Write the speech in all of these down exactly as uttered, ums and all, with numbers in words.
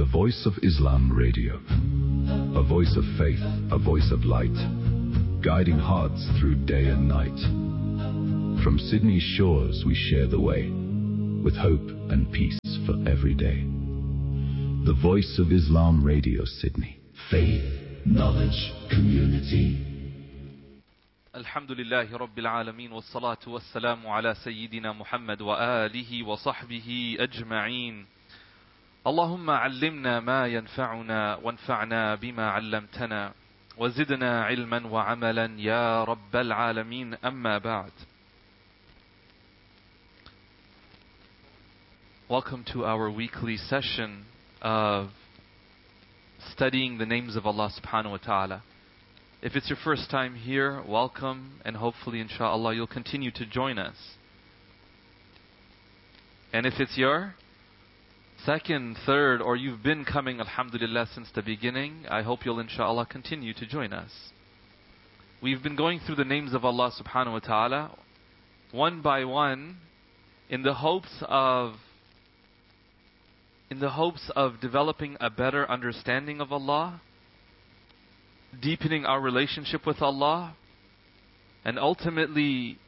The Voice of Islam Radio. A voice of faith, a voice of light, guiding hearts through day and night. From Sydney's shores we share the way, with hope and peace for every day. The Voice of Islam Radio, Sydney. Faith, knowledge, community. Alhamdulillahi Rabbil Alameen, wa salatu wa salamu ala Sayyidina Muhammad wa alihi wa sahbihi ajma'een. Allahumma allimna ma yanfa'una wanfa'na bima allamtana wa zidna ilman wa amalan ya Rabbal Alameen, amma ba'd. Welcome to our weekly session of studying the names of Allah subhanahu wa ta'ala. If it's your first time here, welcome, and hopefully inshallah you'll continue to join us. And if it's your second, third, or you've been coming alhamdulillah since the beginning, I hope you'll inshallah continue to join us. We've been going through the names of Allah subhanahu wa ta'ala one by one in the hopes of in the hopes of developing a better understanding of Allah, deepening our relationship with Allah, and ultimately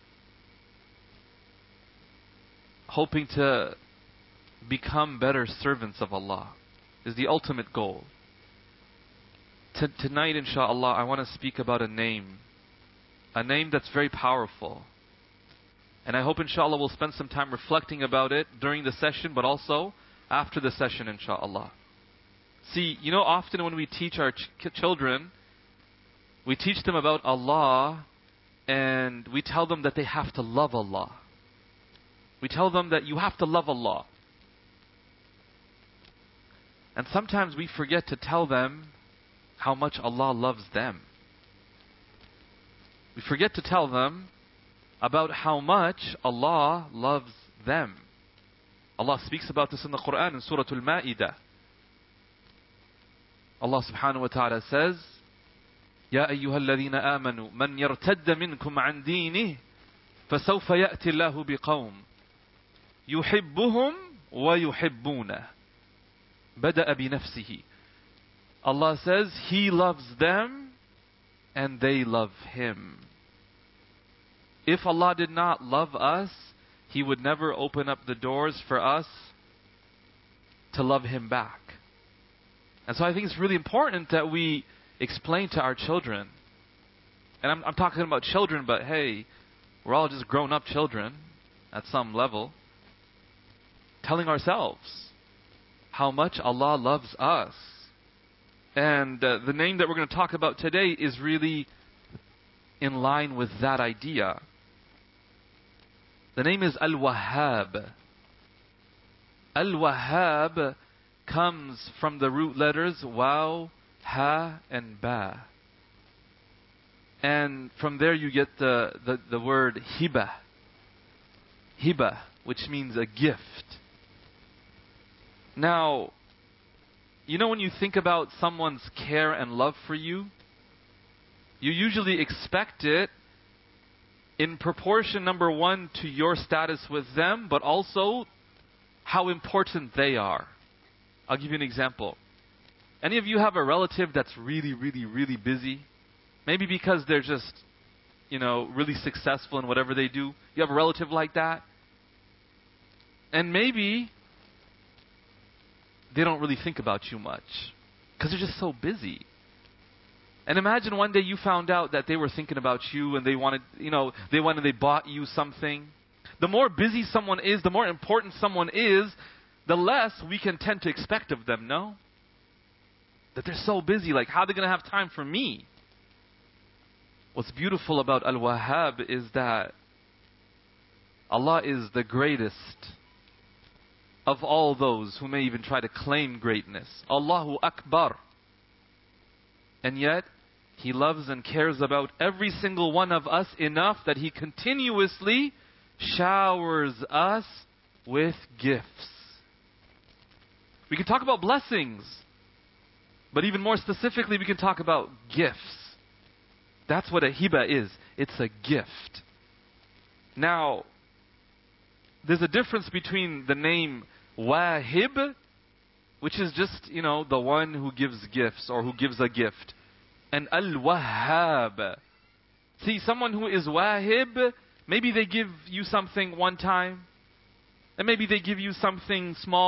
hoping to become better servants of Allah is the ultimate goal. T- tonight inshallah I want to speak about a name, a name that's very powerful, and I hope inshallah we'll spend some time reflecting about it during the session, but also after the session inshallah. See, you know, often when we teach our ch- children, we teach them about Allah and we tell them that they have to love Allah. We tell them that you have to love Allah. And sometimes we forget to tell them how much Allah loves them. We forget to tell them about how much Allah loves them. Allah speaks about this in the Quran in Surah Al-Ma'idah. Allah subhanahu wa ta'ala says, يا أيها الذين آمنوا من يرتد منكم عن دينه فسوف يأتي الله بقوم يحبهم ويحبونه بدأ بنفسه. Allah says He loves them and they love Him. If Allah did not love us, He would never open up the doors for us to love Him back. And so I think it's really important that we explain to our children, and I'm, I'm talking about children, but hey, we're all just grown up children at some level, telling ourselves how much Allah loves us. And uh, the name that we're going to talk about today is really in line with that idea. The name is Al-Wahhab. Al-Wahhab comes from the root letters Waw, Ha, and Ba. And from there you get the, the, the word Hiba. Hiba, which means a gift. Now, you know when you think about someone's care and love for you, you usually expect it in proportion, number one, to your status with them, but also how important they are. I'll give you an example. Any of you have a relative that's really, really, really busy? Maybe because they're just, you know, really successful in whatever they do. You have a relative like that? And maybe they don't really think about you much because they're just so busy. And imagine one day you found out that they were thinking about you and they wanted, you know, they went and they bought you something. The more busy someone is, the more important someone is, the less we can tend to expect of them, no? That they're so busy, like how are they going to have time for me? What's beautiful about Al-Wahhab is that Allah is the greatest of all those who may even try to claim greatness. Allahu Akbar. And yet, He loves and cares about every single one of us enough that He continuously showers us with gifts. We can talk about blessings, but even more specifically, we can talk about gifts. That's what a hiba is. It's a gift. Now, there's a difference between the name Wahib which is just, you know, the one who gives gifts or who gives a gift. And Al-Wahhab. See, someone who is Wahib, maybe they give you something one time, and maybe they give you something small.